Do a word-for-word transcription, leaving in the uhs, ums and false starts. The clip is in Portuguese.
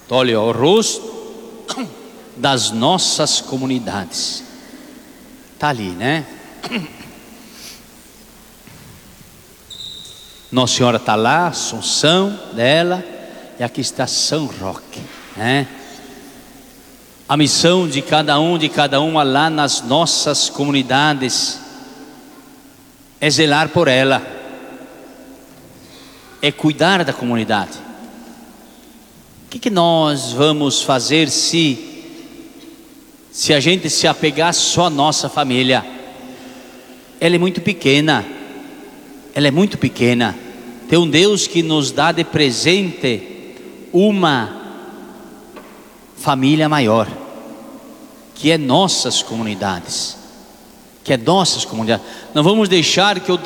olha o rosto das nossas comunidades. Está ali, né? Nossa Senhora está lá, Assunção dela, e aqui está São Roque, né? A missão de cada um, de cada uma lá nas nossas comunidades é zelar por ela, é cuidar da comunidade. O que, que nós vamos fazer se se a gente se apegar só à nossa família? Ela é muito pequena, ela é muito pequena. Tem um Deus que nos dá de presente uma família maior, que é nossas comunidades, que é nossas comunidades. Não vamos deixar que o